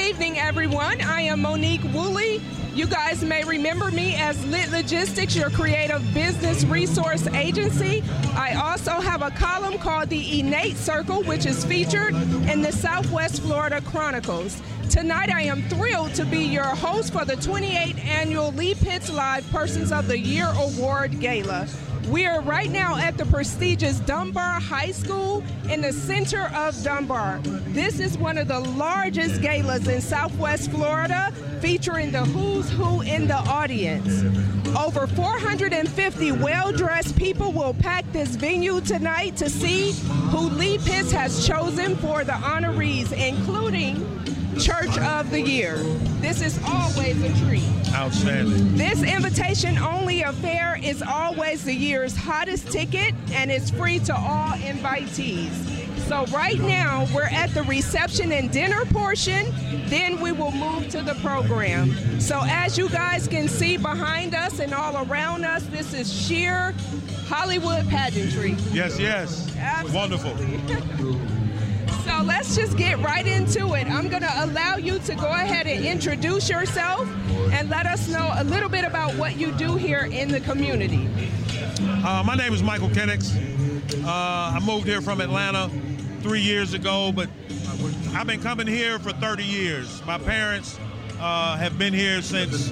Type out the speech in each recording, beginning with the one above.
evening, everyone. I am Monique Woolley. You guys may remember me as Lit Logistics, your creative business resource agency. I also have a column called the Innate Circle, which is featured in the Southwest Florida Chronicles. Tonight, I am thrilled to be your host for the 28th annual Lee Pitts Live Persons of the Year Award Gala. We are right now at the prestigious Dunbar High School in the center of Dunbar. This is one of the largest galas in Southwest Florida, featuring the who's who in the audience. Over 450 well-dressed people will pack this venue tonight to see who Lee Pitts has chosen for the honorees, including Church of the Year. This is always a treat. Outstanding. This invitation-only affair is always the year's hottest ticket, and it's free to all invitees. So right now, we're at the reception and dinner portion, then we will move to the program. So as you guys can see behind us and all around us, this is sheer Hollywood pageantry. Yes, yes. Absolutely. Wonderful. So let's just get right into it. I'm going to allow you to go ahead and introduce yourself and let us know a little bit about what you do here in the community. My name is Michael Kennicks. I moved here from Atlanta 3 years ago, but I've been coming here for 30 years. My parents have been here since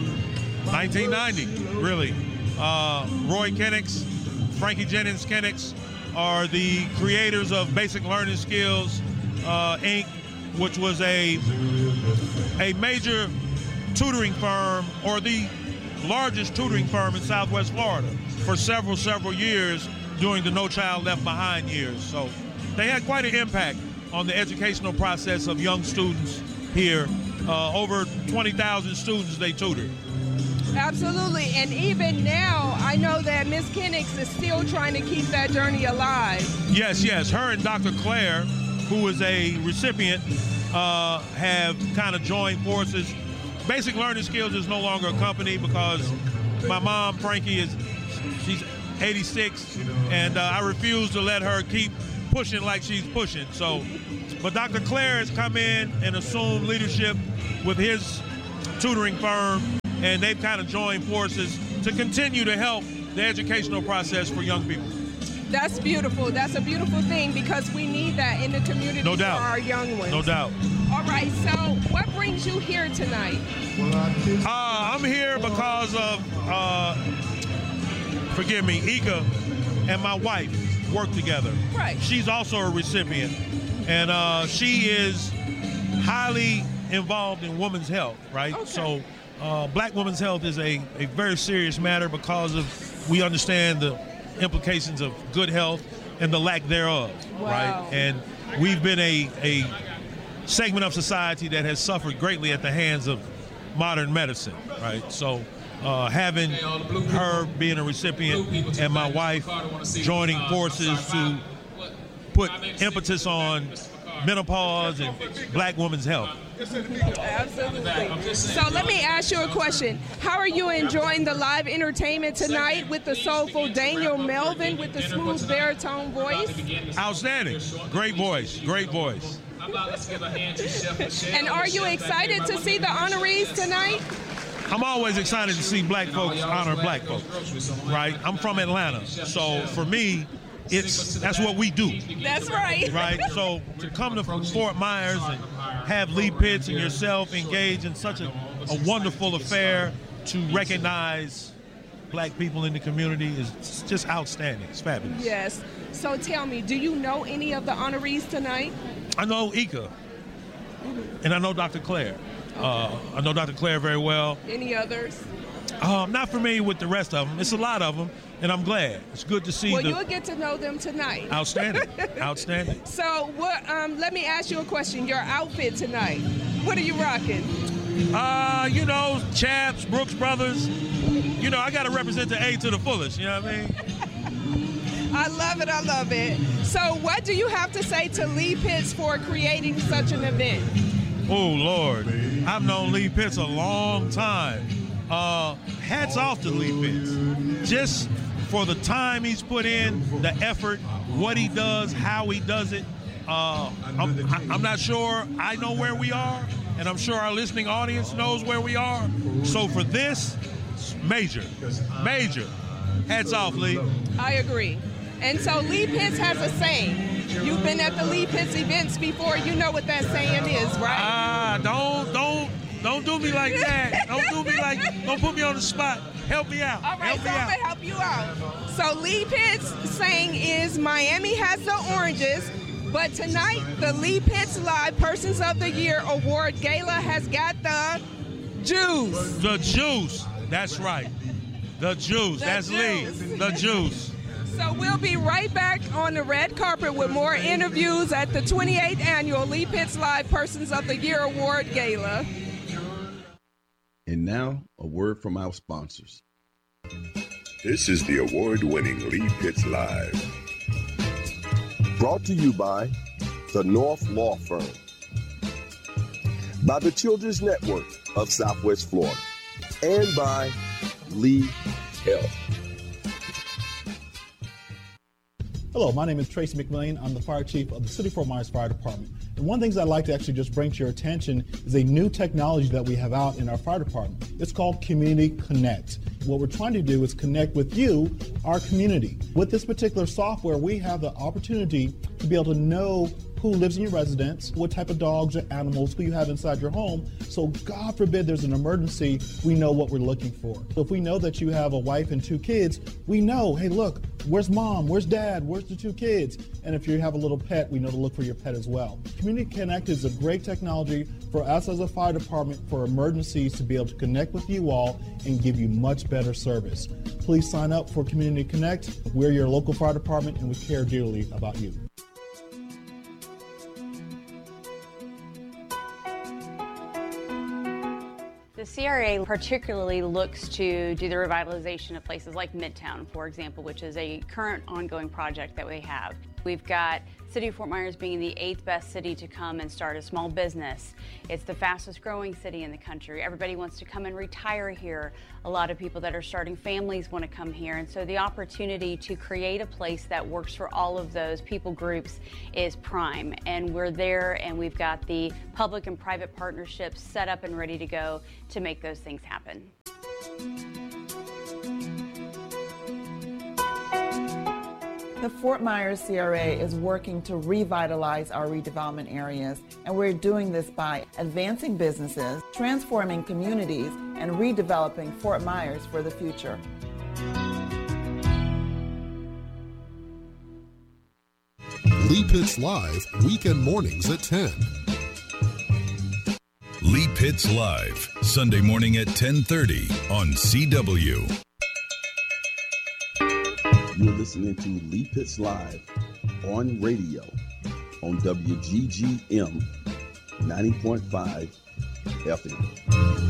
1990, really. Roy Kennicks, Frankie Jennings Kennicks are the creators of Basic Learning Skills, Inc., which was a major tutoring firm, or the largest tutoring firm in Southwest Florida for several years during the No Child Left Behind years. So they had quite an impact on the educational process of young students here. Over 20,000 students they tutored. Absolutely, and even now, I know that Ms. Kennicks is still trying to keep that journey alive. Yes, yes. Her and Dr. Claire, who is a recipient, have kind of joined forces. Basic Learning Skills is no longer a company because my mom, Frankie, she's 86, and I refuse to let her keep pushing like she's pushing. So, but Dr. Claire has come in and assumed leadership with his tutoring firm, and they've kind of joined forces to continue to help the educational process for young people. That's beautiful. That's a beautiful thing because we need that in the community No doubt. for our young ones. No doubt. All right, so what brings you here tonight? I'm here because of, forgive me, Ika and my wife work together. Right. She's also a recipient, and she is highly involved in women's health, right? Okay. So Black women's health is a very serious matter because we understand the implications of good health and the lack thereof, Wow. right? And we've been a segment of society that has suffered greatly at the hands of modern medicine, right? So having her being a recipient and my wife joining forces to put impetus on menopause and Black women's health. Absolutely. So let me ask you a question. How are you enjoying the live entertainment tonight with the soulful Daniel Melvin with the smooth baritone voice? Outstanding. Great voice. Great voice. And are you excited to see the honorees tonight? I'm always excited to see Black folks honor Black folks, right? I'm from Atlanta, so for me, that's what we do. That's right. Right? So to come to Fort Myers and have Lee Pitts and yourself engage in such a wonderful affair to recognize Black people in the community is just outstanding. It's fabulous. Yes. So tell me, do you know any of the honorees tonight? I know Ika, and I know Dr. Claire. I know Dr. Claire very well. Any others? I'm not familiar with the rest of them. It's a lot of them, and I'm glad. It's good to see. Well, you'll get to know them tonight. Outstanding. Outstanding. So, let me ask you a question. Your outfit tonight, what are you rocking? Chaps, Brooks Brothers. I got to represent the A to the fullest, you know what I mean? I love it, I love it. So what do you have to say to Lee Pitts for creating such an event? Oh, Lord. I've known Lee Pitts a long time. Hats off to Lee Pitts. Just for the time he's put in, the effort, what he does, how he does it. I'm not sure I know where we are, and I'm sure our listening audience knows where we are. So for this, major. Hats off, Lee. I agree. And so Lee Pitts has a saying. You've been at the Lee Pitts events before. You know what that saying is, right? Don't do me like that. Don't put me on the spot. Help me out. All right, I'm going to help you out. So Lee Pitts' saying is, Miami has the oranges, but tonight the Lee Pitts Live Persons of the Year Award Gala has got the juice. The juice. That's right. The juice. That's juice. Lee. The juice. So we'll be right back on the red carpet with more interviews at the 28th Annual Lee Pitts Live Persons of the Year Award Gala. And now, a word from our sponsors. This is the award-winning Lee Pitts Live. Brought to you by the North Law Firm, by the Children's Network of Southwest Florida, and by Lee Health. Hello, my name is Tracy McMillian. I'm the fire chief of the City of Fort Myers Fire Department. And one of the things I'd like to actually just bring to your attention is a new technology that we have out in our fire department. It's called Community Connect. What we're trying to do is connect with you, our community. With this particular software, we have the opportunity to be able to know who lives in your residence, what type of dogs or animals, who you have inside your home. So God forbid there's an emergency, we know what we're looking for. So if we know that you have a wife and 2 kids, we know, hey, look, where's mom, where's dad, where's the 2 kids? And if you have a little pet, we know to look for your pet as well. Community Connect is a great technology for us as a fire department for emergencies to be able to connect with you all and give you much better service. Please sign up for Community Connect. We're your local fire department and we care dearly about you. The CRA particularly looks to do the revitalization of places like Midtown, for example, which is a current ongoing project that we have. We've got City of Fort Myers being the 8th best city to come and start a small business. It's the fastest growing city in the country. Everybody wants to come and retire here. A lot of people that are starting families want to come here. And so the opportunity to create a place that works for all of those people groups is prime. And we're there and we've got the public and private partnerships set up and ready to go to make those things happen. The Fort Myers CRA is working to revitalize our redevelopment areas, and we're doing this by advancing businesses, transforming communities, and redeveloping Fort Myers for the future. Lee Pitts Live, weekend mornings at 10. Lee Pitts Live, Sunday morning at 10:30 on CW. You're listening to Lee Pitts Live on radio on WGGM 90.5 FM.